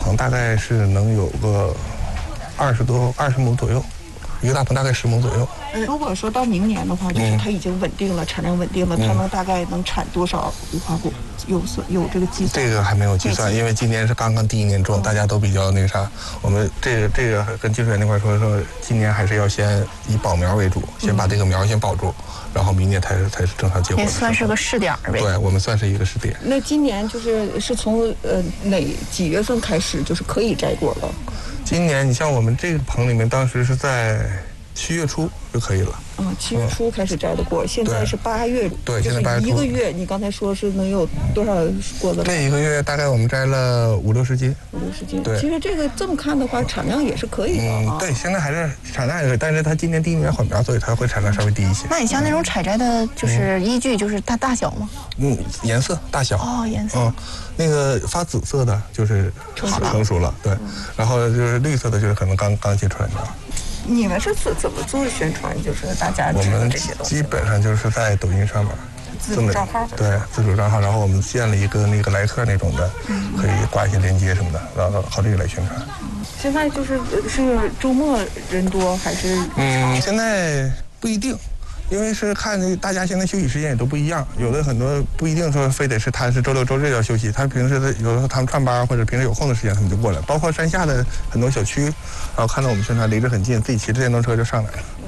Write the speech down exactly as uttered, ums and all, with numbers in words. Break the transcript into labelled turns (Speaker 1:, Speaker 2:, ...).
Speaker 1: 棚大概是能有个二十多二十亩左右，一个大棚大概十亩左右。
Speaker 2: 如果说到明年的话，就是它已经稳定了，嗯、产量稳定了，它能大概能产多少无花果？有有这个计算？
Speaker 1: 这个还没有计算，因为今年是刚刚第一年种，嗯、大家都比较那个啥。我们这个这个跟技术员那块说说，今年还是要先以保苗为主，先把这个苗先保住，嗯、然后明年才是才是正常结果。
Speaker 3: 也算是个试点呗。
Speaker 1: 对，我们算是一个试点。
Speaker 2: 那今年就是是从呃哪几月份开始就是可以摘果了？
Speaker 1: 今年你像我们这个棚里面，当时是在七月初就可以了。
Speaker 2: 嗯，七月初开始摘的果，嗯、现在是八月。
Speaker 1: 对，现在八月初。
Speaker 2: 一个月，你刚才说是能有多少果子？
Speaker 1: 那一个月大概我们摘了五六十斤。
Speaker 2: 五六十斤。
Speaker 1: 对，
Speaker 2: 其实这个这么看的话，产量也是可以的啊。
Speaker 1: 嗯，对，现在还是产量也可以，但是它今年第一年缓苗，所以它会产量稍微低一些。
Speaker 3: 那你像那种采摘的，就是依据就是它大小吗？
Speaker 1: 嗯，颜色、大小。
Speaker 3: 哦，颜色。
Speaker 1: 嗯，那个发紫色的就是成熟了，对。然后就是绿色的，就是可能刚刚结出来苗。
Speaker 2: 你们是怎怎么做宣传？就是大家
Speaker 1: 我们
Speaker 2: 这些东西。
Speaker 1: 基本上就是在抖音上面，
Speaker 2: 自主账号。
Speaker 1: 对，自主账号，然后我们建了一个那个来客那种的，嗯、可以挂一些链接什么的，然后靠这个来宣传。
Speaker 2: 现在就是是周末人多还是？
Speaker 1: 嗯，现在不一定。因为是看大家现在休息时间也都不一样，有的很多不一定说非得是他是周六周日要休息，他平时的有的时候他们串班或者平时有空的时间他们就过来，包括山下的很多小区，然后看到我们宣传离着很近，自己骑着电动车就上来了。